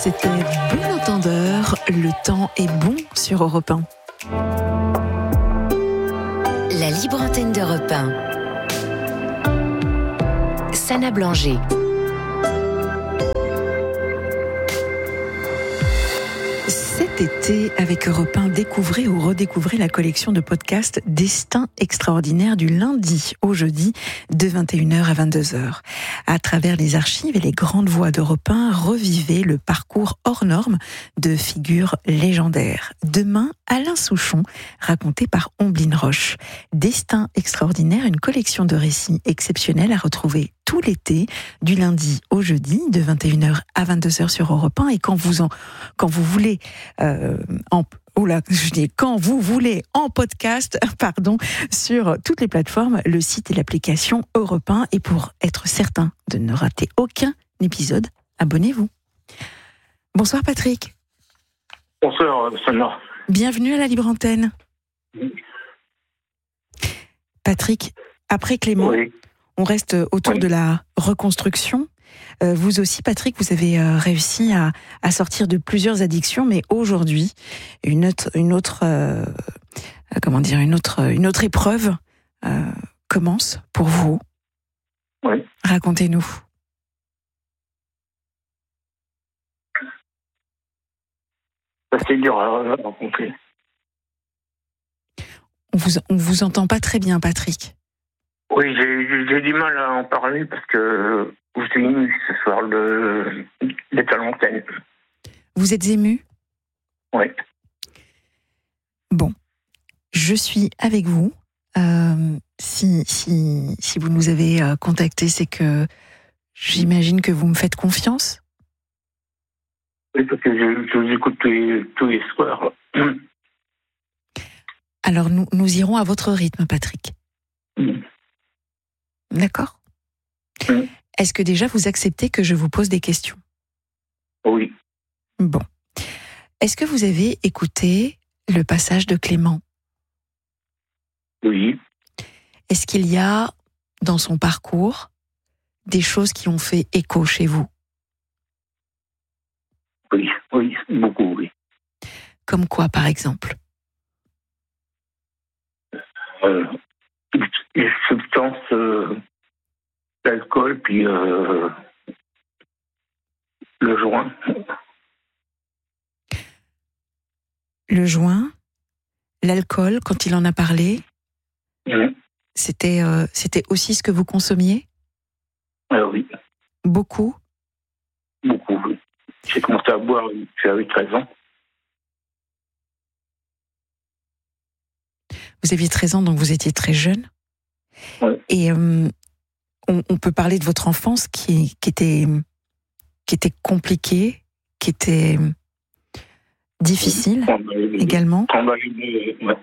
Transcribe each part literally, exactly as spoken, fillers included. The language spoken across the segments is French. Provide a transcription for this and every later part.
C'était Bon Entendeur, le temps est bon sur Europe un. La libre antenne d'Europe un. Sana Blanger. Cet été, avec Europe un, découvrez ou redécouvrez la collection de podcasts Destin extraordinaire du lundi au jeudi de vingt et une heures à vingt-deux heures. À travers les archives et les grandes voix d'Europe un, revivez le parcours hors norme de figures légendaires. Demain, Alain Souchon, raconté par Omblin Roche. Destin extraordinaire, une collection de récits exceptionnels à retrouver tout l'été, du lundi au jeudi, de vingt et une heures à vingt-deux heures sur Europe un. Et quand vous en, quand vous voulez, euh, en, oh là, je dis, quand vous voulez en podcast, pardon, sur toutes les plateformes, le site et l'application Europe un. Et pour être certain de ne rater aucun épisode, abonnez-vous. Bonsoir Patrick. Bonsoir Sana. Bienvenue à la Libre Antenne. Oui. Patrick, après Clément, oui. On reste autour oui. de la reconstruction. Euh, vous aussi, Patrick, vous avez euh, réussi à, à sortir de plusieurs addictions, mais aujourd'hui, une autre, une autre, euh, comment dire, une autre, une autre épreuve euh, commence pour vous. Oui. Racontez-nous. C'est dur à raconter. On vous, on vous entend pas très bien, Patrick. Oui, j'ai, j'ai du mal à en parler parce que je suis ému ce soir de, d'être à l'antenne. Vous êtes ému ? Oui. Bon, je suis avec vous. Euh, si, si, si vous nous avez euh, contactés, c'est que j'imagine que vous me faites confiance ? Oui, parce que je, je vous écoute tous les, tous les soirs. Alors, nous, nous irons à votre rythme, Patrick. Mm. D'accord. Mm. Est-ce que déjà vous acceptez que je vous pose des questions ? Oui. Bon. Est-ce que vous avez écouté le passage de Clément ? Oui. Est-ce qu'il y a, dans son parcours, des choses qui ont fait écho chez vous ? Oui, oui, beaucoup, oui. Comme quoi, par exemple ? Euh, les substances, euh, l'alcool, puis euh, le joint. Le joint, l'alcool, quand il en a parlé, mmh. c'était, euh, c'était aussi ce que vous consommiez ? euh, Oui. Beaucoup ? Beaucoup, oui. J'ai commencé à boire, j'avais treize ans. Vous aviez treize ans, donc vous étiez très jeune. Ouais. Et euh, on, on peut parler de votre enfance qui, qui, était, qui était compliquée, qui était difficile oui. également. Oui. Ouais.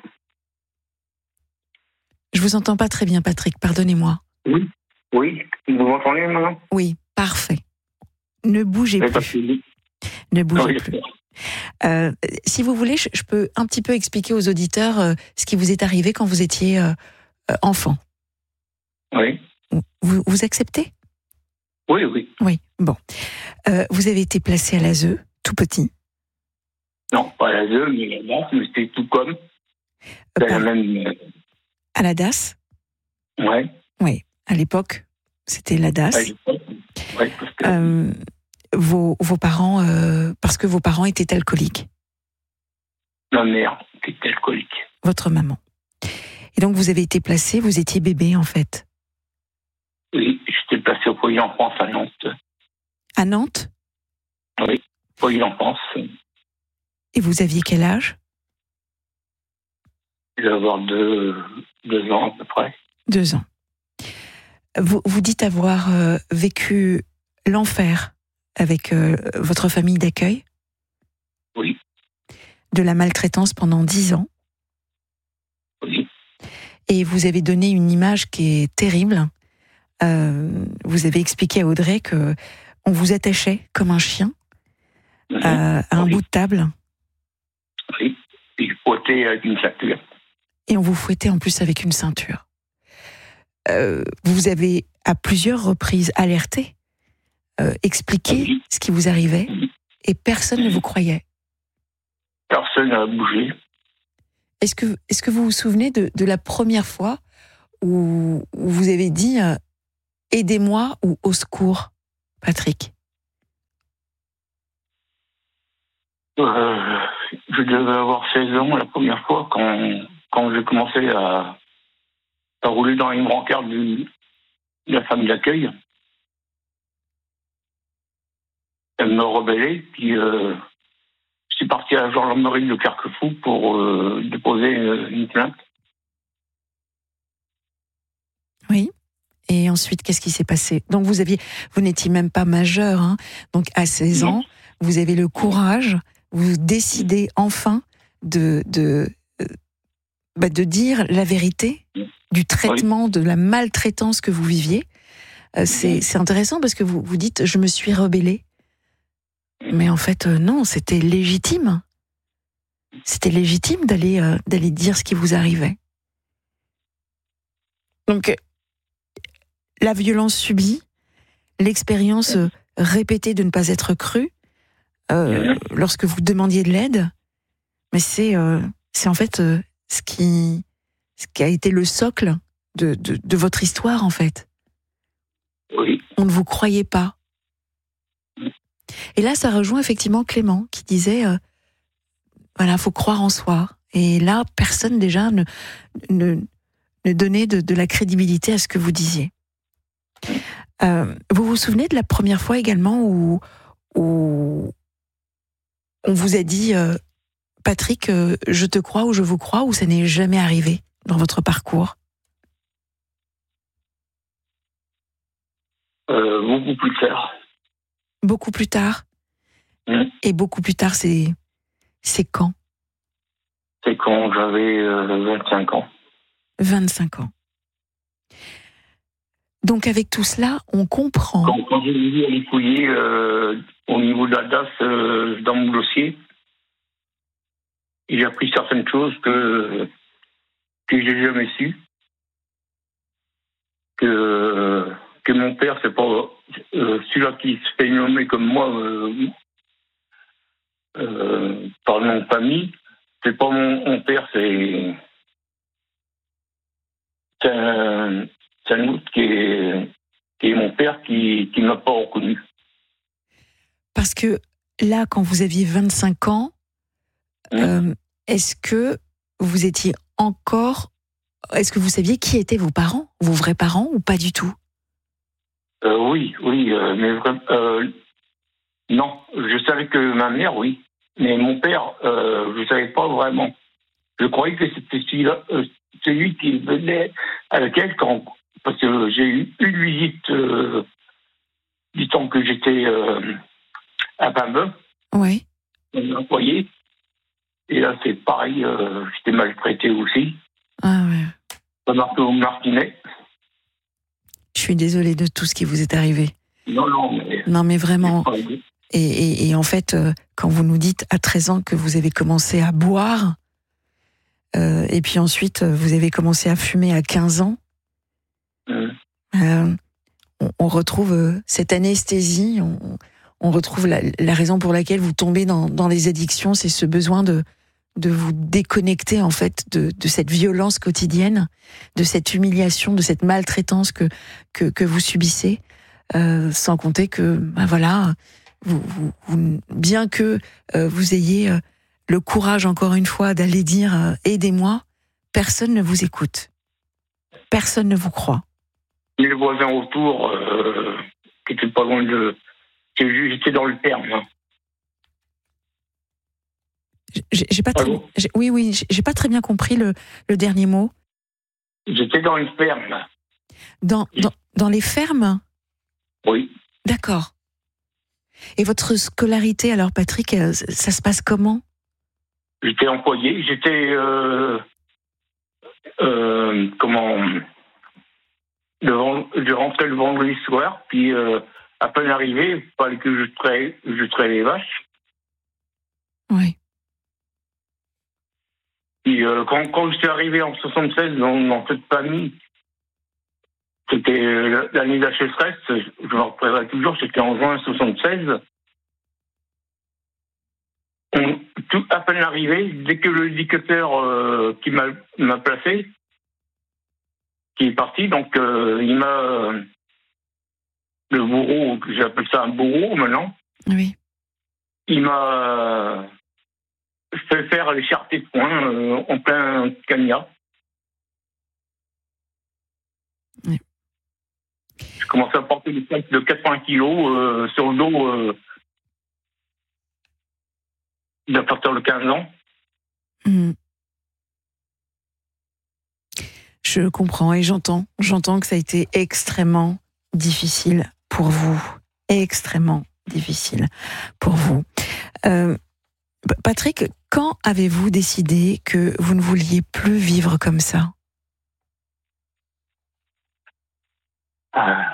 Je vous entends pas très bien, Patrick, pardonnez-moi. Oui, oui. Vous m'entendez maintenant ? Oui, parfait. Ne bougez Mais plus. Ne bougez oui. plus. Euh, si vous voulez, je, je peux un petit peu expliquer aux auditeurs euh, ce qui vous est arrivé quand vous étiez euh, euh, enfant. Oui. Vous, vous acceptez ? Oui, oui. Oui, bon. Euh, vous avez été placé à l'A S E, tout petit ? Non, pas à l'A S E, mais la D A S, mais c'était tout comme. C'était euh, la même... À la D A S ? Oui. Oui, à l'époque, c'était la D A S. À l'époque, oui. Parce que... Euh, Vos, vos parents, euh, parce que vos parents étaient alcooliques. Ma mère était alcoolique. Votre maman. Et donc vous avez été placé, vous étiez bébé en fait. Oui, j'étais placé au foyer d'enfance à Nantes. À Nantes ? Oui, foyer d'enfance. Et vous aviez quel âge ? Je devais avoir deux, deux ans à peu près. Deux ans. Vous, vous dites avoir euh, vécu l'enfer avec euh, votre famille d'accueil ? Oui. De la maltraitance pendant dix ans ? Oui. Et vous avez donné une image qui est terrible. Euh, vous avez expliqué à Audrey que on vous attachait comme un chien mmh. euh, à un oui. bout de table. Oui. Et fouetté avec une ceinture. Et on vous fouettait en plus avec une ceinture. Euh, vous avez à plusieurs reprises alerté, euh, expliqué oui. ce qui vous arrivait. Oui. et personne ne vous croyait. Personne n'a bougé. Est-ce que, est-ce que vous vous souvenez de, de la première fois où, où vous avez dit euh, « aidez-moi » ou « au secours », Patrick? euh, Je devais avoir seize ans la première fois quand, quand j'ai commencé à, à rouler dans une brancard du, de la femme d'accueil. Elle m'a rebellé, puis euh, je suis parti à la gendarmerie de Carquefou pour euh, déposer une, une plainte. Oui. Et ensuite, qu'est-ce qui s'est passé? Donc, vous aviez, vous n'étiez même pas majeur, hein. Donc, à seize ans, vous avez le courage, vous décidez enfin de, de, euh, bah, de dire la vérité du traitement, oui. de la maltraitance que vous viviez. Euh, c'est, c'est intéressant parce que vous, vous dites, je me suis rebellée. Mais en fait, euh, non, c'était légitime. C'était légitime d'aller, euh, d'aller dire ce qui vous arrivait. Donc, la violence subie, l'expérience euh, répétée de ne pas être crue, euh, lorsque vous demandiez de l'aide, mais c'est, euh, c'est en fait euh, ce qui, ce qui a été le socle de, de, de votre histoire, en fait. Oui. On ne vous croyait pas. Et là, ça rejoint effectivement Clément qui disait, euh, voilà, faut croire en soi. Et là, personne déjà ne, ne, ne donnait de, de la crédibilité à ce que vous disiez. Euh, vous vous souvenez de la première fois également où, où on vous a dit, euh, Patrick, euh, je te crois ou je vous crois, ou ça n'est jamais arrivé dans votre parcours? euh, Beaucoup plus tard. Beaucoup plus tard. Mmh. Et beaucoup plus tard, c'est, c'est quand? C'est quand j'avais euh, vingt-cinq ans. vingt-cinq ans. Donc avec tout cela, on comprend. Quand, quand j'ai voulu aller fouiller euh, au niveau de la D A S euh, dans mon dossier, j'ai appris certaines choses que, que j'ai jamais su. Que, que mon père, c'est pas euh, celui-là qui se fait nommer comme moi euh, euh, par le nom de famille. C'est pas mon, mon père, c'est, c'est un, c'est un autre qui est, qui est mon père qui ne m'a pas reconnu. Parce que là, quand vous aviez vingt-cinq ans, mmh. euh, est-ce que vous étiez encore... Est-ce que vous saviez qui étaient vos parents, vos vrais parents, ou pas du tout? euh, Oui, oui, euh, mais vraiment... Euh, non, je savais que ma mère, oui. Mais mon père, euh, je ne savais pas vraiment. Je croyais que c'était celui-là, euh, celui qui venait à laquelle, quand, parce que j'ai eu une visite euh, du temps que j'étais euh, à Bain-Bœuf, oui. dans un foyer. Et là, c'est pareil, euh, j'étais maltraité aussi. Ah ouais. Pas Marco Martinet. Je suis désolée de tout ce qui vous est arrivé. Non, non, mais... Non, mais vraiment... Et, et, et en fait, euh, quand vous nous dites à treize ans que vous avez commencé à boire, euh, et puis ensuite vous avez commencé à fumer à quinze ans, mmh. euh, on, on retrouve euh, cette anesthésie, on, on retrouve la, la raison pour laquelle vous tombez dans, dans les addictions, c'est ce besoin de, de vous déconnecter en fait de, de cette violence quotidienne, de cette humiliation, de cette maltraitance que, que, que vous subissez, euh, sans compter que, ben voilà... Vous, vous, vous, bien que euh, vous ayez euh, le courage, encore une fois, d'aller dire euh, « aidez-moi », personne ne vous écoute. Personne ne vous croit. Les voisins autour, euh, qui étaient pas loin de... J'étais dans le terme. Hein. J'ai, j'ai pas très... j'ai, oui, oui, j'ai, j'ai pas très bien compris le, le dernier mot. J'étais dans une ferme. Dans, dans, dans les fermes? Oui. D'accord. Et votre scolarité, alors, Patrick, ça se passe comment? J'étais employé, j'étais... Euh, euh, comment... Le, je rentrais le vendredi soir, puis euh, à peine arrivé, il fallait que je traite, je traite les vaches. Oui. Puis euh, quand, quand je suis arrivé en soixante-seize dans, dans cette famille, c'était l'année de la sécheresse, je me rappellerai toujours, c'était en juin soixante-seize. On, tout à peine arrivé, dès que le hélicoptère euh, qui m'a, m'a placé, qui est parti, donc euh, il m'a le bourreau, j'appelle ça un bourreau maintenant. Oui. Il m'a fait faire l'écharpé de poing euh, en plein cagnat. Oui. Je commençais à porter des sacs de quatre-vingts kilos euh, sur le dos euh, d'un porteur de quinze ans. Mmh. Je comprends et j'entends, j'entends que ça a été extrêmement difficile pour vous, extrêmement difficile pour vous. Euh, Patrick, quand avez-vous décidé que vous ne vouliez plus vivre comme ça ? Ah.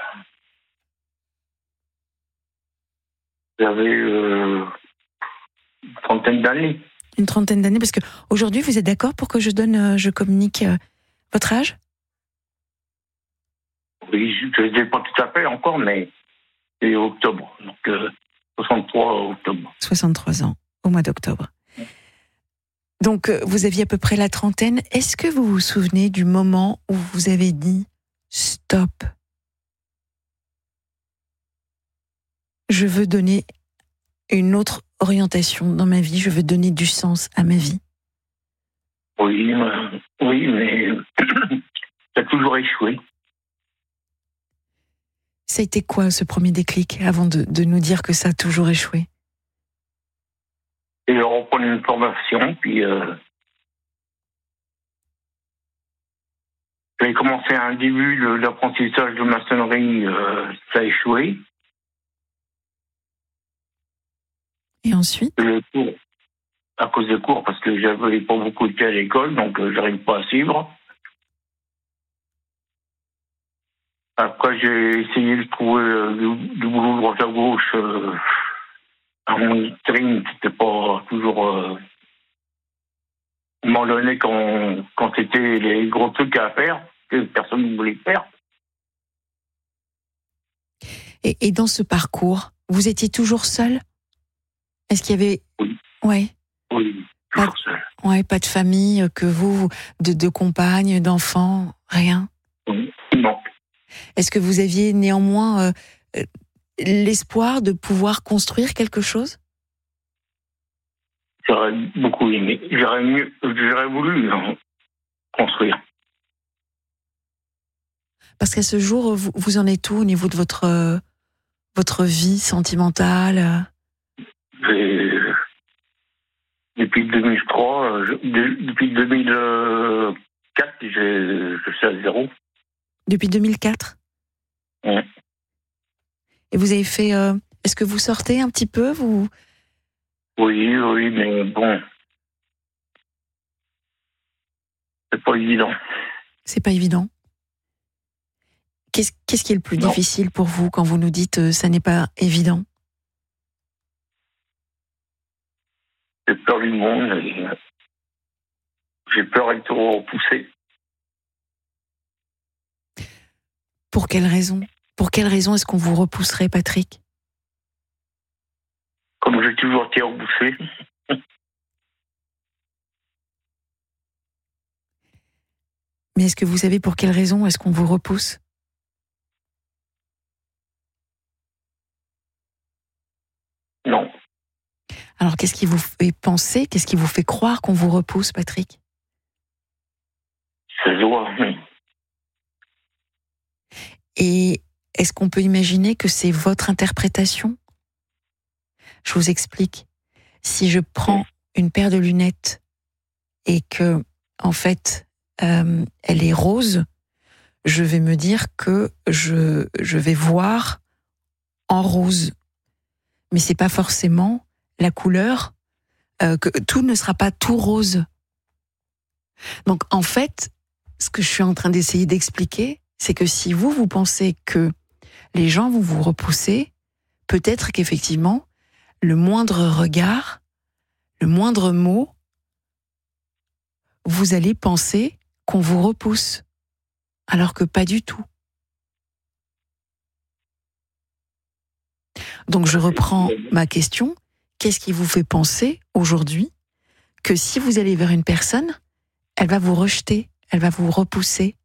J'avais euh, une trentaine d'années. Une trentaine d'années, parce que aujourd'hui, vous êtes d'accord pour que je donne, euh, je communique euh, votre âge ? Oui, je ne sais pas tout à fait encore, mais c'est octobre, donc euh, soixante-trois octobre. soixante-trois ans, au mois d'octobre. Donc, euh, vous aviez à peu près la trentaine. Est-ce que vous vous souvenez du moment où vous avez dit « Stop ». Je veux donner une autre orientation dans ma vie, je veux donner du sens à ma vie. Oui, euh, oui, mais ça a toujours échoué. Ça a été quoi ce premier déclic avant de, de nous dire que ça a toujours échoué ? Et je reprenais une formation, puis euh, j'ai commencé un début de l'apprentissage de maçonnerie, euh, ça a échoué. Et ensuite ? Le cours, à cause des cours, parce que j'avais pas beaucoup de cas à l'école, donc euh, j'arrive pas à suivre. Après, j'ai essayé de trouver euh, du, du boulot droite à gauche. Euh, à mon stream, c'était pas toujours... Euh, à un moment donné, quand, quand c'était les gros trucs à faire, que personne ne voulait faire. Et, et dans ce parcours, vous étiez toujours seul ? Est-ce qu'il y avait... Oui. Ouais. Oui, toujours seul. Ouais, pas de famille, que vous, de, de compagnes, d'enfants, rien ? Non. Est-ce que vous aviez néanmoins euh, l'espoir de pouvoir construire quelque chose ? J'aurais beaucoup aimé. J'aurais, mieux, j'aurais voulu hein, construire. Parce qu'à ce jour, vous, vous en êtes où au niveau de votre, euh, votre vie sentimentale ? Et depuis deux mille trois, je, de, depuis deux mille quatre, je, je suis à zéro. Depuis deux mille quatre ? Oui. Et vous avez fait... Euh, est-ce que vous sortez un petit peu vous... Oui, oui, mais bon... C'est pas évident. C'est pas évident. Qu'est-ce, qu'est-ce qui est le plus non. difficile pour vous quand vous nous dites euh, ça n'est pas évident ? J'ai peur du monde et j'ai peur d'être repoussé. Pour quelle raison ? Pour quelle raison est-ce qu'on vous repousserait, Patrick ? Comme j'ai toujours été repoussé. Mais est-ce que vous savez pour quelle raison est-ce qu'on vous repousse ? Non. Alors, qu'est-ce qui vous fait penser, qu'est-ce qui vous fait croire qu'on vous repousse, Patrick ? Ça se voit, oui. Et est-ce qu'on peut imaginer que c'est votre interprétation ? Je vous explique. Si je prends une paire de lunettes et que, en fait, euh, elle est rose, je vais me dire que je, je vais voir en rose. Mais c'est pas forcément la couleur, euh, que tout ne sera pas tout rose. Donc, en fait, ce que je suis en train d'essayer d'expliquer, c'est que si vous, vous pensez que les gens vont vous repousser, peut-être qu'effectivement, le moindre regard, le moindre mot, vous allez penser qu'on vous repousse, alors que pas du tout. Donc je reprends ma question. qu'est-ce qui vous fait penser aujourd'hui que si vous allez vers une personne, elle va vous rejeter, elle va vous repousser?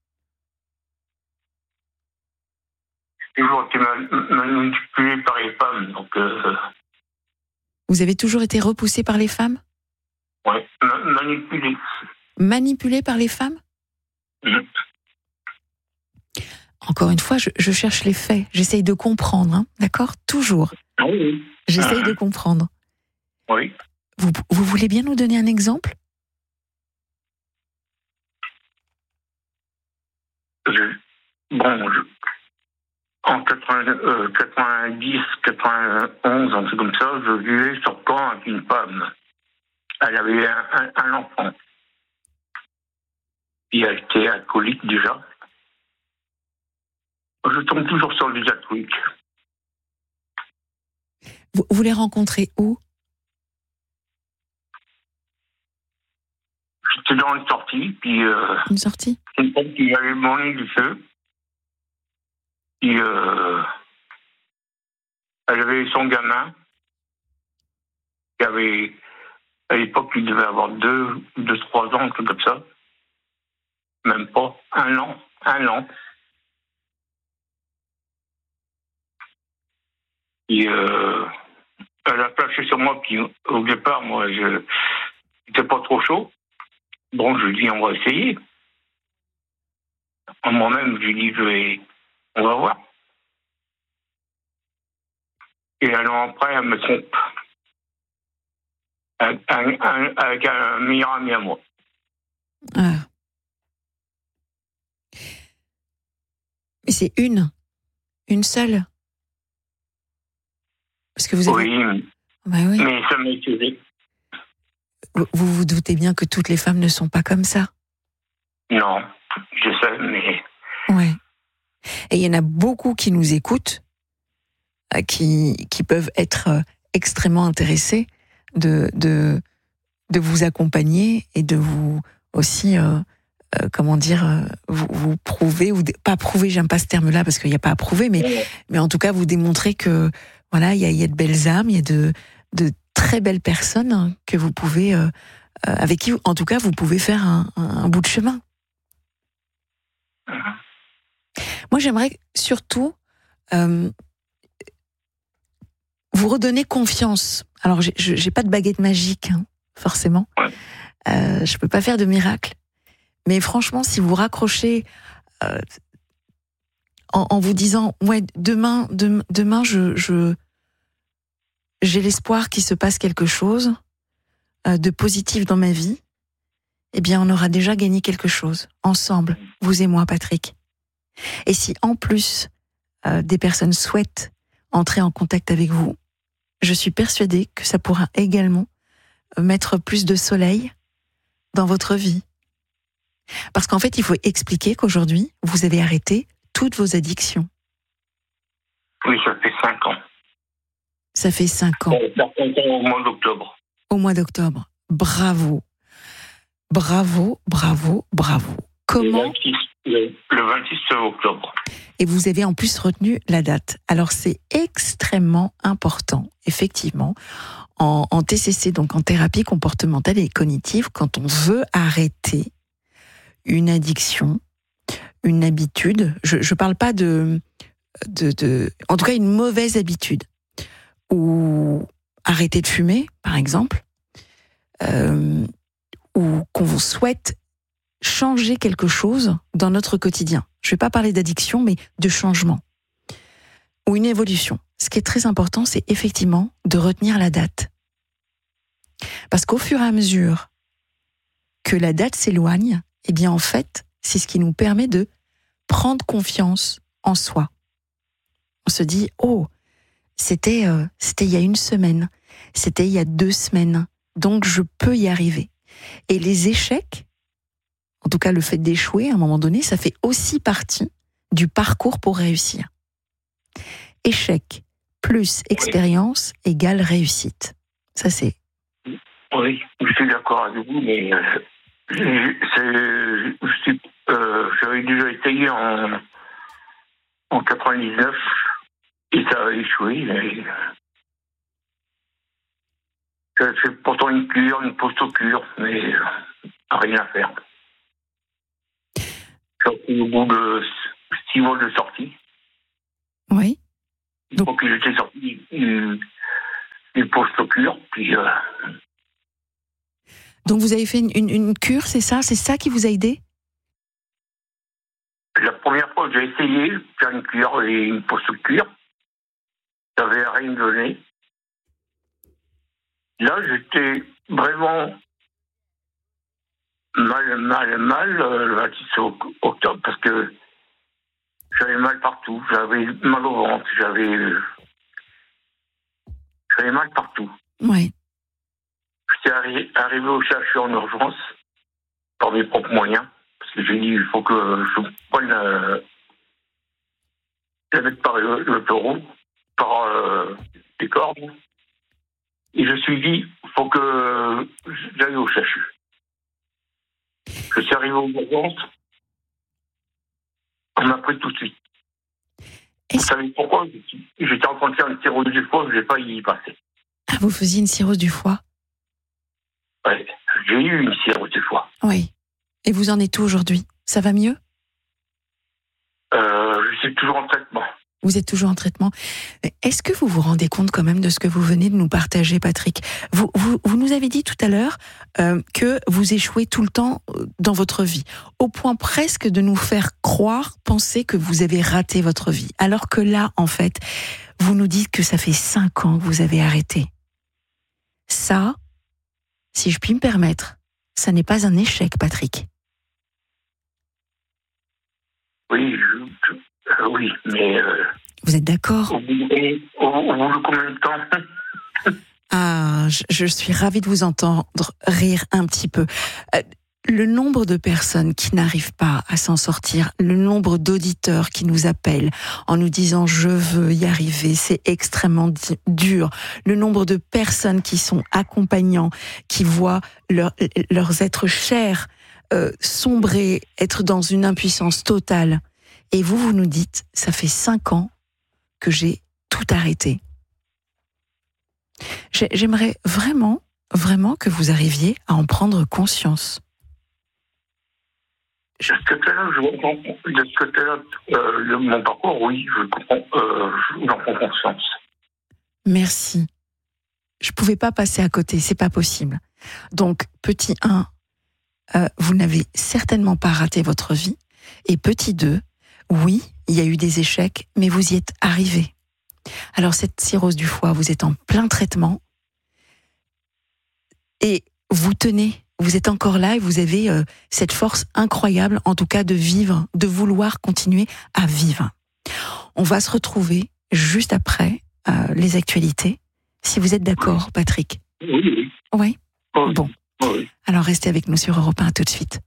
J'ai toujours été manipulé par les femmes, donc... Euh... Vous avez toujours été repoussé par les femmes? Oui, ma- manipulé. Manipulé par les femmes? Mmh. Encore une fois, je, je cherche les faits, j'essaye de comprendre, hein, d'accord? Toujours. Oui. J'essaye Mmh. de comprendre. Oui. Vous, vous voulez bien nous donner un exemple? Je... Bon, je... en quatre-vingts, euh, quatre-vingt-dix, quatre-vingt-onze, un truc comme ça, je vivais sur Caen avec une femme. Elle avait un, un, un enfant. Et elle était alcoolique déjà. Je tombe toujours sur les alcooliques. Vous, vous les rencontrez où? J'étais dans une sortie, puis euh, Une sortie? une femme qui avait morné du feu. Puis euh, elle avait son gamin, qui avait, à l'époque, il devait avoir deux, deux, trois ans, un truc comme ça. Même pas, un an, un an. Et euh, elle a flashé sur moi, puis au départ, moi, je n'étais pas trop chaud. Bon, je lui dis, on va essayer. Moi-même, je lui dis, je vais, on va voir. Et un an après, elle me trompe. Avec un, un, avec un meilleur ami à moi. Ah. Mais c'est une, une seule. Parce que vous avez... Oui, Bah oui. mais ça m'a tué. Vous, vous vous doutez bien que toutes les femmes ne sont pas comme ça. Non, je sais, mais... Ouais. Et il y en a beaucoup qui nous écoutent, euh, qui, qui peuvent être euh, extrêmement intéressés de, de, de vous accompagner et de vous aussi, euh, euh, comment dire, euh, vous, vous prouver, ou dé- pas prouver, j'aime pas ce terme-là parce qu'il n'y a pas à prouver, mais, Ouais. mais en tout cas vous démontrer que voilà, il y a, il y a de belles âmes, il y a de, de très belles personnes hein, que vous pouvez, euh, euh, avec qui, en tout cas, vous pouvez faire un, un, un bout de chemin. Mhm. Moi, j'aimerais surtout euh, vous redonner confiance. Alors, j'ai, je j'ai pas de baguette magique, hein, forcément. Ouais. Euh, je peux pas faire de miracle. Mais franchement, si vous raccrochez euh, en, en vous disant, ouais, demain, de, demain, je, je, j'ai l'espoir qu'il se passe quelque chose euh, de positif dans ma vie, eh bien, on aura déjà gagné quelque chose ensemble, vous et moi, Patrick. Et si en plus euh, des personnes souhaitent entrer en contact avec vous, je suis persuadée que ça pourra également mettre plus de soleil dans votre vie. Parce qu'en fait, il faut expliquer qu'aujourd'hui, vous avez arrêté toutes vos addictions. Oui, ça fait cinq ans. Ça fait cinq ans, Ça fait cinq ans au mois d'octobre. au mois d'octobre. Bravo. Bravo, bravo, bravo. Le Comment... vingt-six, le, le vingt-six octobre. Et vous avez en plus retenu la date. Alors c'est extrêmement important, effectivement, en, en T C C, donc en thérapie comportementale et cognitive, quand on veut arrêter une addiction, une habitude, je ne parle pas de, de, de... En tout cas, une mauvaise habitude, ou arrêter de fumer, par exemple, euh, ou qu'on souhaite changer quelque chose dans notre quotidien. Je ne vais pas parler d'addiction, mais de changement ou une évolution. Ce qui est très important, c'est effectivement de retenir la date. Parce qu'au fur et à mesure que la date s'éloigne, eh bien en fait, c'est ce qui nous permet de prendre confiance en soi. On se dit, oh, c'était, euh, c'était il y a une semaine, c'était il y a deux semaines, donc je peux y arriver. Et les échecs, en tout cas le fait d'échouer à un moment donné, ça fait aussi partie du parcours pour réussir. Échec plus expérience oui. égale réussite. Ça c'est... Oui, je suis d'accord avec vous, mais euh, c'est, je suis, euh, j'avais déjà essayé en, en quatre-vingt-dix-neuf et ça a échoué. Et... J'avais fait pourtant une cure, une post-cure, mais euh, rien à faire. J'ai repris au bout de six mois de sortie. Oui. Donc, donc j'étais sorti une, une post-cure, puis... Euh... Donc vous avez fait une, une, une cure, c'est ça? C'est ça qui vous a aidé? La première fois que j'ai essayé de faire une cure et une post-cure, ça n'avait rien donné. Là, j'étais vraiment mal, mal, mal euh, le vingt-six octobre parce que j'avais mal partout. J'avais mal au ventre, j'avais, j'avais mal partout. Oui. J'étais arri- arrivé au C H U en urgence par mes propres moyens parce que j'ai dit il faut que je prenne euh, la mettre par le, le taureau, par euh, les cordes. Et je me suis dit, il faut que j'aille au C H U. Je suis arrivé aux urgences. On m'a pris tout de suite. Est-ce... Vous savez pourquoi? J'étais en train de faire une cirrhose du foie, je n'ai pas y passer. Ah, vous faisiez une cirrhose du foie? Oui, j'ai eu une cirrhose du foie. Oui. Et vous en êtes où aujourd'hui? Ça va mieux? euh, Je suis toujours en traitement. Vous êtes toujours en traitement. Est-ce que vous vous rendez compte quand même de ce que vous venez de nous partager, Patrick? Vous, vous, vous nous avez dit tout à l'heure euh, que vous échouez tout le temps dans votre vie, au point presque de nous faire croire, penser que vous avez raté votre vie. Alors que là, en fait, vous nous dites que ça fait cinq ans que vous avez arrêté. Ça, si je puis me permettre, ça n'est pas un échec, Patrick. Oui, je... Euh, oui, mais... Euh, vous êtes d'accord? Au bout de, au, au bout de combien de temps? Ah, je, je suis ravie de vous entendre rire un petit peu. Euh, le nombre de personnes qui n'arrivent pas à s'en sortir, le nombre d'auditeurs qui nous appellent en nous disant « je veux y arriver », c'est extrêmement di- dur. Le nombre de personnes qui sont accompagnants, qui voient leur, leurs êtres chers euh, sombrer, être dans une impuissance totale. Et vous, vous nous dites, ça fait cinq ans que j'ai tout arrêté. J'aimerais vraiment, vraiment que vous arriviez à en prendre conscience. De ce côté-là, je comprends. De ce côté-là, euh, le, mon parcours, oui, je comprends. Euh, j'en prends conscience. Merci. Je ne pouvais pas passer à côté, c'est pas possible. Donc, petit un, euh, vous n'avez certainement pas raté votre vie. Et petit deux, oui, il y a eu des échecs, mais vous y êtes arrivé. Alors cette cirrhose du foie, vous êtes en plein traitement et vous tenez, vous êtes encore là et vous avez euh, cette force incroyable, en tout cas de vivre, de vouloir continuer à vivre. On va se retrouver juste après euh, les actualités, si vous êtes d'accord, Patrick. Oui, oui. Oui. Oui. Bon. Oui. Alors restez avec nous sur Europe un tout de suite.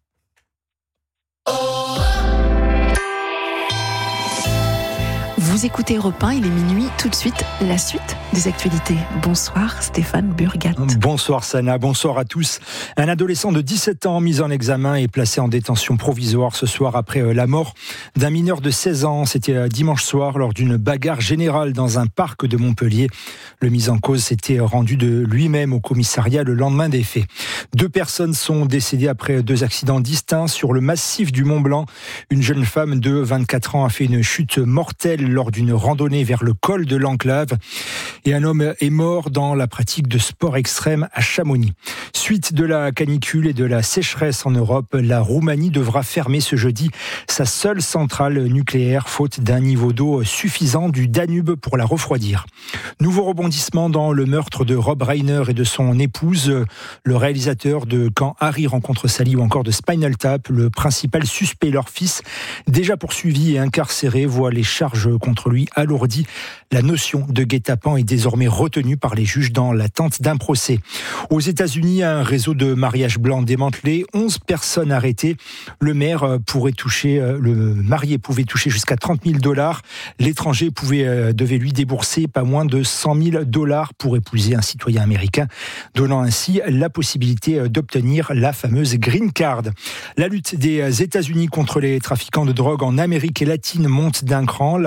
Vous écoutez Europe un, il est minuit, tout de suite, la suite des actualités. Bonsoir Stéphane Burgat. Bonsoir Sana, bonsoir à tous. Un adolescent de dix-sept ans mis en examen et placé en détention provisoire ce soir après la mort d'un mineur de seize ans. C'était dimanche soir lors d'une bagarre générale dans un parc de Montpellier. Le mis en cause s'était rendu de lui-même au commissariat le lendemain des faits. Deux personnes sont décédées après deux accidents distincts sur le massif du Mont-Blanc. Une jeune femme de vingt-quatre ans a fait une chute mortelle lors d'une randonnée vers le col de l'Enclave. Et un homme est mort dans la pratique de sport extrême à Chamonix. Suite de la canicule et de la sécheresse en Europe, la Roumanie devra fermer ce jeudi sa seule centrale nucléaire, faute d'un niveau d'eau suffisant du Danube pour la refroidir. Nouveau rebondissement dans le meurtre de Rob Reiner et de son épouse, le réalisateur de Quand Harry rencontre Sally ou encore de Spinal Tap. Le principal suspect, leur fils, déjà poursuivi et incarcéré, voit les charges contre lui alourdies. La notion de guet-apens est désormais retenue par les juges dans l'attente d'un procès. Aux États-Unis, un réseau de mariages blancs démantelé, onze personnes arrêtées. Le maire pourrait toucher, le marié pouvait toucher jusqu'à trente mille dollars. L'étranger pouvait, devait lui débourser pas moins de cent mille dollars pour épouser un citoyen américain, donnant ainsi la possibilité d'obtenir la fameuse green card. La lutte des États-Unis contre les trafiquants de drogue en Amérique latine monte d'un cran. La Colombie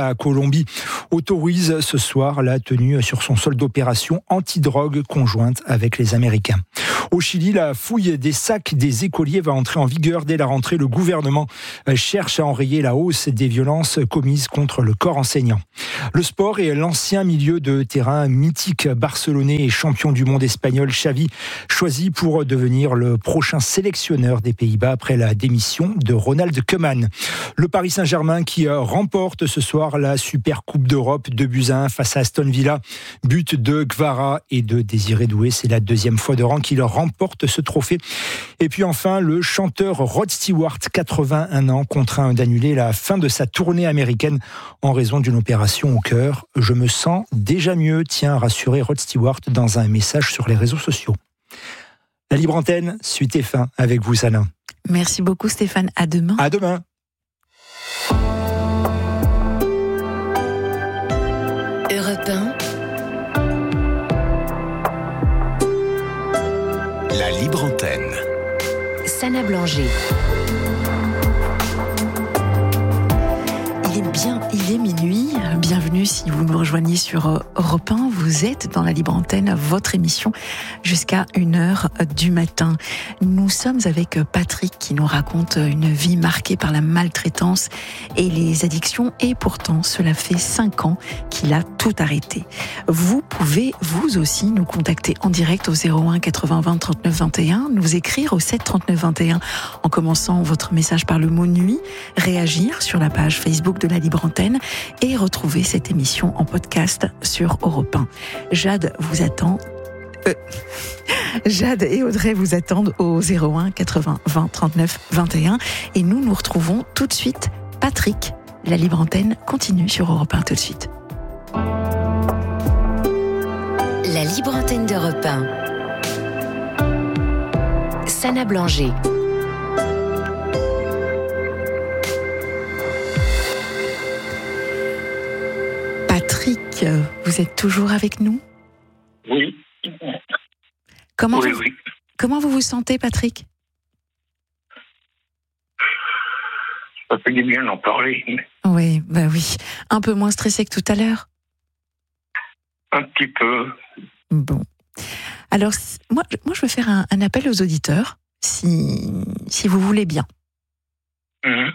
Colombie autorise ce soir la tenue sur son sol d'opération antidrogue conjointe avec les Américains. Au Chili, la fouille des sacs des écoliers va entrer en vigueur dès la rentrée. Le gouvernement cherche à enrayer la hausse des violences commises contre le corps enseignant. Le sport et l'ancien milieu de terrain mythique barcelonais et champion du monde espagnol Xavi choisi pour devenir le prochain sélectionneur des Pays-Bas après la démission de Ronald Koeman. Le Paris Saint-Germain qui remporte ce soir la Super Coupe d'Europe deux buts à un face à Aston Villa. But de Kvara et de Désiré Doué. C'est la deuxième fois de rang qu'il remporte ce trophée. Et puis enfin, le chanteur Rod Stewart, quatre-vingt-un ans, contraint d'annuler la fin de sa tournée américaine en raison d'une opération au cœur. Je me sens déjà mieux, tient à rassurer Rod Stewart dans un message sur les réseaux sociaux. La Libre Antenne, suite et fin avec vous, Sana. Merci beaucoup, Stéphane. À demain. À demain. Europe un. La Libre Antenne. Sana Blanger. Il est bien, il est minuit. Bienvenue si vous nous rejoignez sur Europe un. Vous êtes dans la Libre Antenne, votre émission, jusqu'à une heure du matin. Nous sommes avec Patrick qui nous raconte une vie marquée par la maltraitance et les addictions. Et pourtant, cela fait cinq ans qu'il a tout arrêté. Vous pouvez, vous aussi, nous contacter en direct au zéro un quatre-vingts vingt trente-neuf vingt et un, nous écrire au sept trente-neuf vingt et un en commençant votre message par le mot nuit, réagir sur la page Facebook de la Libre Antenne et retrouver cette émission en podcast sur Europe un. Jade vous attend. Euh, Jade et Audrey vous attendent au zéro un quatre-vingts vingt trente-neuf vingt et un et nous nous retrouvons tout de suite. Patrick, la Libre Antenne continue sur Europe un tout de suite. La Libre Antenne d'Europe un. Sana Blanger. Patrick, vous êtes toujours avec nous ? Oui. Comment, oui, vous, oui. comment vous vous sentez, Patrick ? Ça fait du bien d'en parler. Oui, bah oui. Un peu moins stressé que tout à l'heure ? Un petit peu. Bon. Alors, moi, moi je veux faire un, un appel aux auditeurs, si, si vous voulez bien. Mmh.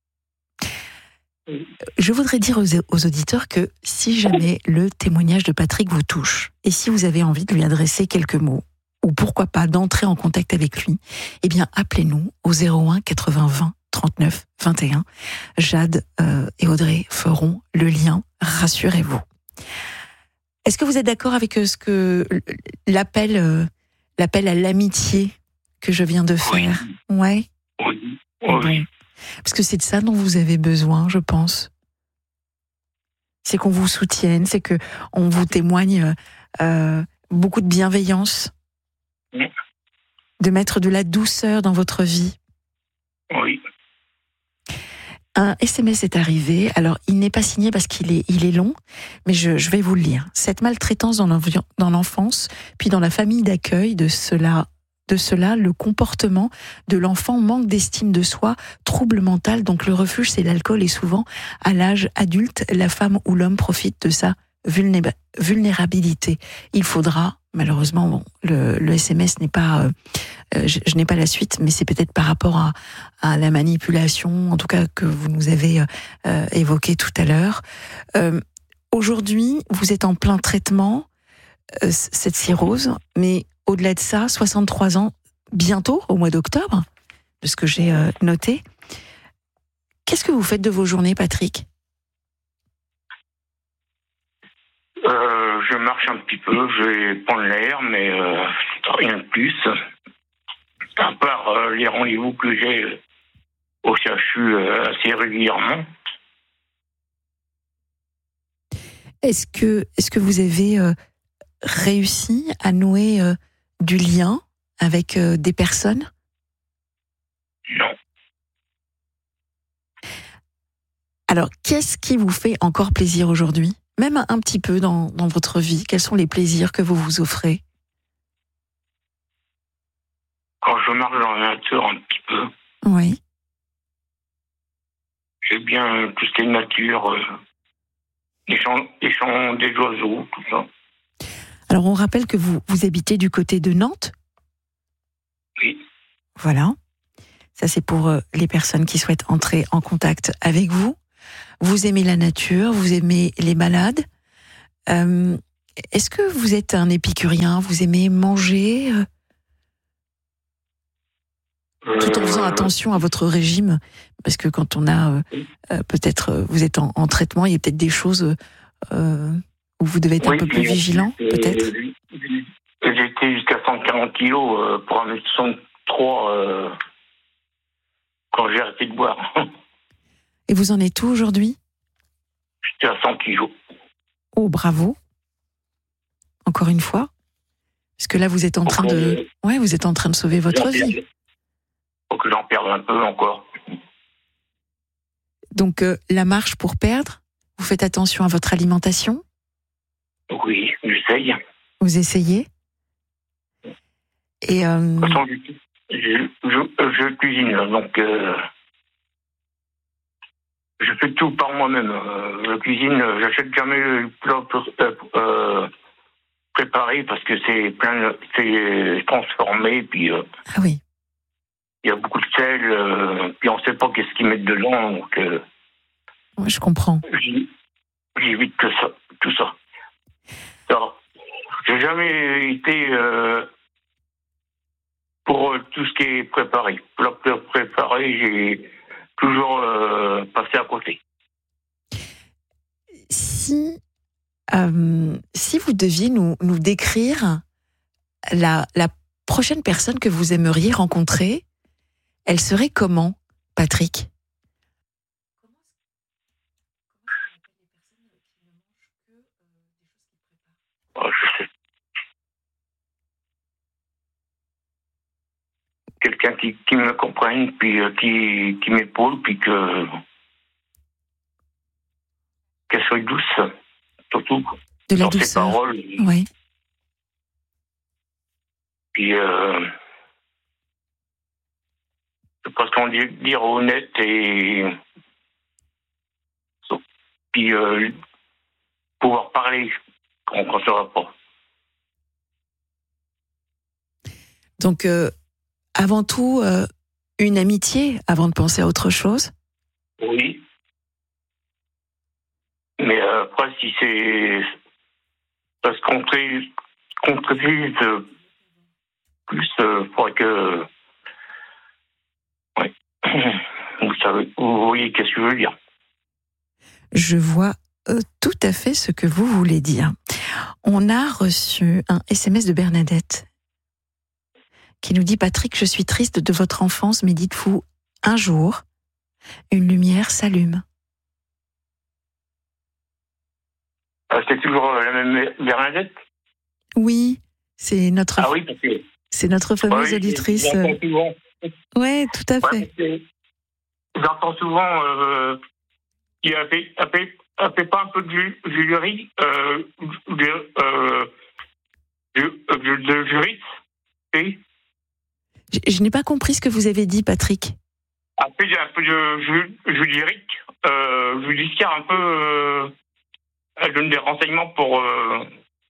Je voudrais dire aux, aux auditeurs que si jamais le témoignage de Patrick vous touche, et si vous avez envie de lui adresser quelques mots, ou pourquoi pas d'entrer en contact avec lui, eh bien, appelez-nous au zéro un quatre-vingts vingt trente-neuf vingt et un. Jade euh, et Audrey feront le lien, rassurez-vous. Est-ce que vous êtes d'accord avec ce que l'appel, euh, l'appel à l'amitié que je viens de faire ? Oui. Ouais. Oui. Bon. Oui. Parce que c'est de ça dont vous avez besoin, je pense. C'est qu'on vous soutienne, c'est que on vous témoigne euh, beaucoup de bienveillance, Oui. de mettre de la douceur dans votre vie. Oui. Un S M S est arrivé, alors il n'est pas signé parce qu'il est, il est long, mais je, je vais vous le lire. Cette maltraitance dans, dans l'enfance, puis dans la famille d'accueil, de cela, de cela, le comportement de l'enfant, manque d'estime de soi, trouble mental, donc le refuge c'est l'alcool et souvent, à l'âge adulte, la femme ou l'homme profite de sa vulné- vulnérabilité. Il faudra, malheureusement, bon, le, le S M S n'est pas... Euh, Euh, je, je n'ai pas la suite, mais c'est peut-être par rapport à, à la manipulation, en tout cas que vous nous avez euh, évoqué tout à l'heure. Euh, aujourd'hui, vous êtes en plein traitement, euh, cette cirrhose, mais au-delà de ça, soixante-trois ans, bientôt, au mois d'octobre, de ce que j'ai euh, noté. Qu'est-ce que vous faites de vos journées, Patrick ? Euh, je marche un petit peu, je vais prendre l'air, mais euh, rien de plus. À part euh, les rendez-vous que j'ai au C H U euh, assez régulièrement. Est-ce que, est-ce que vous avez euh, réussi à nouer euh, du lien avec euh, des personnes ? Non. Alors, qu'est-ce qui vous fait encore plaisir aujourd'hui ? Même un, un petit peu dans, dans votre vie, quels sont les plaisirs que vous vous offrez ? Quand je marche dans la nature un petit peu, Oui. j'aime bien tout ce qui est nature. Euh, les chants, les chants des oiseaux, tout ça. Alors, on rappelle que vous, vous habitez du côté de Nantes. Oui. Voilà. Ça, c'est pour euh, les personnes qui souhaitent entrer en contact avec vous. Vous aimez la nature, vous aimez les balades. Euh, est-ce que vous êtes un épicurien? Vous aimez manger euh, tout en faisant attention à votre régime? Parce que quand on a euh, euh, peut-être, euh, vous êtes en, en traitement, il y a peut-être des choses euh, où vous devez être oui, un peu plus vigilant, euh, peut-être. J'étais jusqu'à cent quarante kilos euh, pour un mètre soixante-trois euh, quand j'ai arrêté de boire. Et vous en êtes où aujourd'hui? J'étais à cent kilos. Oh, bravo. Encore une fois. Parce que là, vous êtes en train Encore de, de... ouais, vous êtes en train de sauver votre vie. Faut que j'en perde un peu encore. Donc, euh, la marche pour perdre, vous faites attention à votre alimentation? Oui, j'essaye. Vous essayez? Et euh... De toute façon, je, je, je, je cuisine, donc euh, je fais tout par moi-même. Euh, la cuisine, j'achète jamais le plat euh, euh, préparé parce que c'est plein, c'est transformé, puis euh, ah oui. Il y a beaucoup de sel, euh, puis on ne sait pas qu'est-ce qu'ils mettent dedans, donc euh, ouais, je comprends. J'évite que ça, tout ça. Alors, j'ai jamais été euh, pour euh, tout ce qui est préparé. Plat préparé, j'ai toujours euh, passé à côté. Si, euh, si vous deviez nous, nous décrire la, la prochaine personne que vous aimeriez rencontrer, elle serait comment, Patrick? Oh, je sais. Quelqu'un qui, qui me comprenne, puis euh, qui, qui m'épaule, puis que qu'elle soit douce, surtout. De la dans douceur. ses paroles. Oui. Puis euh, parce qu'on dit dire honnête et puis euh, pouvoir parler quand on ne saura pas. Donc, euh, avant tout, euh, une amitié avant de penser à autre chose? Oui. Mais euh, après, si c'est parce qu'on contribue plus, il euh, faudrait que. Oui. Vous savez, vous voyez qu'est-ce que je veux dire. Je vois euh, tout à fait ce que vous voulez dire. On a reçu un S M S de Bernadette qui nous dit « Patrick, je suis triste de votre enfance, mais dites-vous, un jour, une lumière s'allume. » Ah, c'est toujours la même Bernadette? Oui, c'est notre, ah oui, parce que... c'est notre fameuse oui, auditrice. Oui, tout à fait. Ouais, j'entends souvent euh, qu'il a fait, a fait, a fait pas un peu de jury, euh, de, euh, de, de, de juriste, oui. Je, je n'ai pas compris ce que vous avez dit, Patrick. Un peu, un peu de ju, juridique, euh, judiciaire, un peu. Euh, elle donne des renseignements pour euh,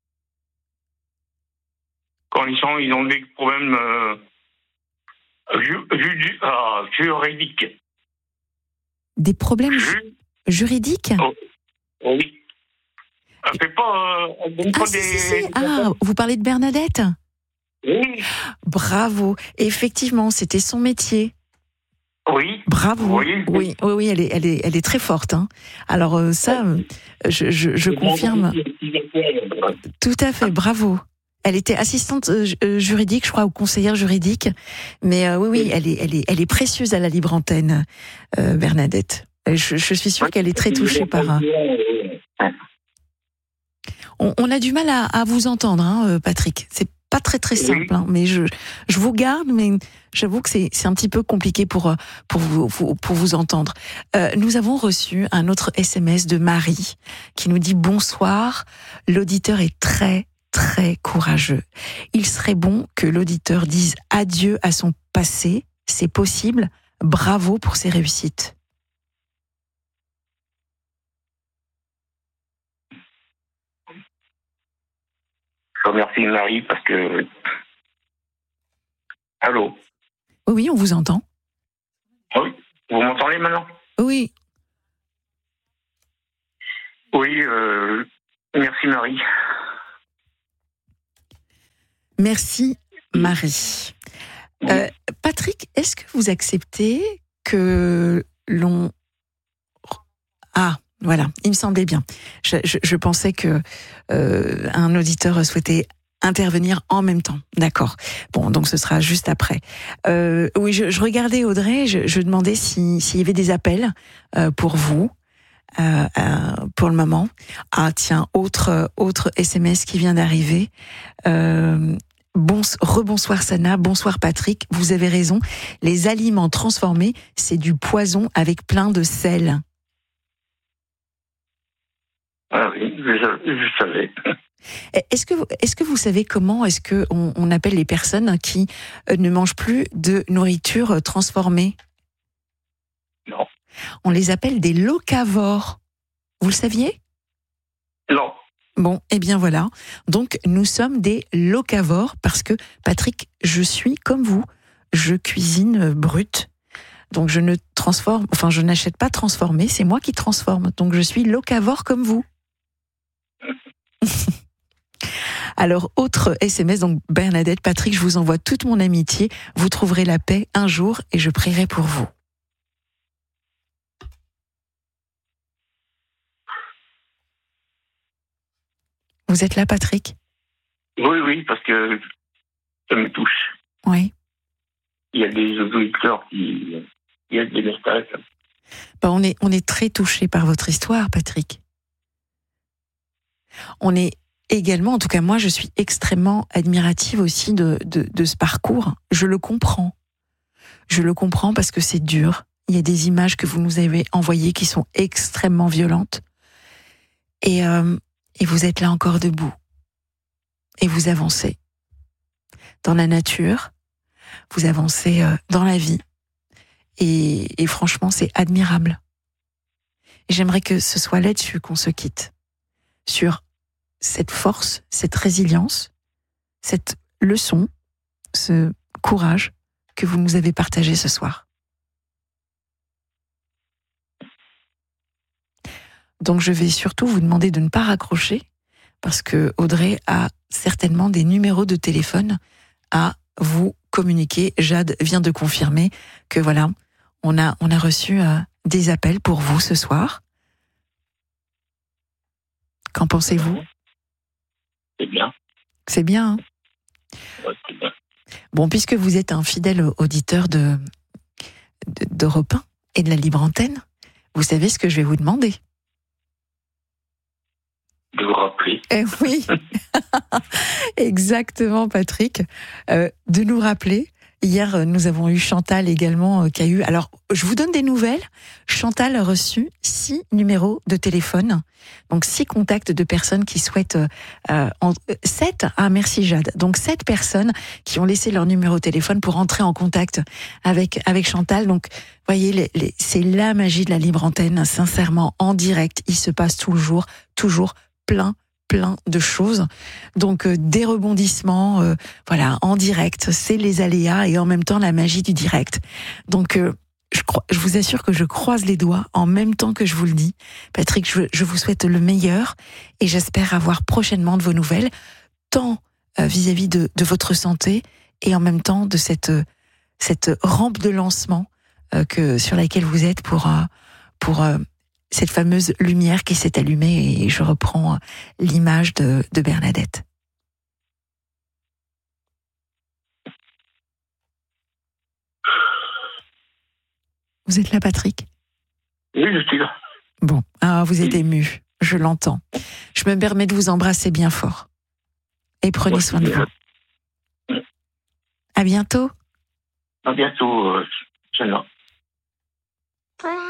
quand ils sont, ils ont des problèmes euh, ju, ju, euh, juridiques. Des problèmes ju juridiques? Oh, oui. Elle fait pas. Euh, elle donne ah, pas si, des, si, si. des Ah, vous parlez de Bernadette? Oui. Bravo. Effectivement, c'était son métier. Oui. Bravo. Oui, oui, oui, oui, elle est, elle est, elle est très forte. Hein. Alors euh, ça, euh, je, je, je confirme. Tout à fait. Bravo. Elle était assistante euh, juridique, je crois, ou conseillère juridique. Mais euh, oui, oui, elle est, elle est, elle est précieuse à la libre antenne, euh, Bernadette. Je, je suis sûre qu'elle est très touchée par. Euh... On, on a du mal à, à vous entendre, hein, Patrick. C'est pas très très simple, hein, mais je, je vous garde, mais j'avoue que c'est, c'est un petit peu compliqué pour, pour, vous, pour vous entendre. Euh, nous avons reçu un autre S M S de Marie qui nous dit « Bonsoir, l'auditeur est très très courageux. Il serait bon que l'auditeur dise adieu à son passé, c'est possible, bravo pour ses réussites. » Je remercie Marie parce que... Allô? Oui, on vous entend. Oui, vous m'entendez maintenant? Oui. Oui, euh, merci Marie. Merci Marie. Oui. Euh, Patrick, est-ce que vous acceptez que l'on... Ah, voilà, il me semblait bien. Je, je, je pensais que euh, un auditeur souhaitait intervenir en même temps. D'accord. Bon, donc ce sera juste après. Euh, oui, je, je regardais Audrey, je, je demandais si, s'il y avait des appels euh, pour vous. Euh, euh, pour le moment. Ah tiens, autre autre S M S qui vient d'arriver. Euh, bon, rebonsoir Sana, bonsoir Patrick. Vous avez raison. Les aliments transformés, c'est du poison avec plein de sel. Ah oui, je, je savais. Est-ce que est-ce que vous savez comment est-ce que on, on appelle les personnes qui ne mangent plus de nourriture transformée? Non. On les appelle des locavores. Vous le saviez? Non. Bon, eh bien voilà. Donc, nous sommes des locavores parce que, Patrick, je suis comme vous. Je cuisine brut. Donc, je ne transforme, enfin, je n'achète pas transformé. C'est moi qui transforme. Donc, je suis locavore comme vous. Alors, autre S M S, donc Bernadette, Patrick, je vous envoie toute mon amitié. Vous trouverez la paix un jour et je prierai pour vous. Vous êtes là, Patrick? Oui, oui, parce que ça me touche. Oui. Il y a des auditeurs qui... Il y a des messages. Ben, on est, on est très touchés par votre histoire, Patrick. On est également, en tout cas moi, je suis extrêmement admirative aussi de, de, de ce parcours. Je le comprends. Je le comprends parce que c'est dur. Il y a des images que vous nous avez envoyées qui sont extrêmement violentes. Et, euh, et vous êtes là encore debout. Et vous avancez. Dans la nature, vous avancez euh, dans la vie. Et, et franchement, c'est admirable. Et j'aimerais que ce soit là-dessus qu'on se quitte. Sur cette force, cette résilience, cette leçon, ce courage que vous nous avez partagé ce soir. Donc je vais surtout vous demander de ne pas raccrocher parce que Audrey a certainement des numéros de téléphone à vous communiquer. Jade vient de confirmer que voilà, on a, on a reçu euh, des appels pour vous ce soir. Qu'en pensez-vous? C'est bien. C'est bien, hein? Ouais, c'est bien. Bon, puisque vous êtes un fidèle auditeur de, de, d'Europe un et de la Libre Antenne, vous savez ce que je vais vous demander? De vous rappeler. Eh oui, exactement, Patrick. Euh, de nous rappeler. Hier, nous avons eu Chantal également euh, qui a eu... Alors, je vous donne des nouvelles. Chantal a reçu six numéros de téléphone. Donc, six contacts de personnes qui souhaitent... Euh, en, sept Ah, merci Jade. Donc, sept personnes qui ont laissé leur numéro de téléphone pour entrer en contact avec, avec Chantal. Donc, voyez, les, les, c'est la magie de la Libre Antenne. Sincèrement, en direct, il se passe toujours, toujours plein plein de choses, donc euh, des rebondissements, euh, voilà, en direct, c'est les aléas et en même temps la magie du direct. Donc, euh, je, crois, je vous assure que je croise les doigts en même temps que je vous le dis. Patrick, je, je vous souhaite le meilleur et j'espère avoir prochainement de vos nouvelles, tant euh, vis-à-vis de, de votre santé et en même temps de cette, euh, cette rampe de lancement euh, que, sur laquelle vous êtes pour... Euh, pour euh, cette fameuse lumière qui s'est allumée, et je reprends l'image de, de Bernadette. Vous êtes là, Patrick? Oui, je suis là. Bon, ah, vous êtes ému, je l'entends. Je me permets de vous embrasser bien fort. Et prenez Moi, soin de vous. Euh... À bientôt. À bientôt, euh, Chanel.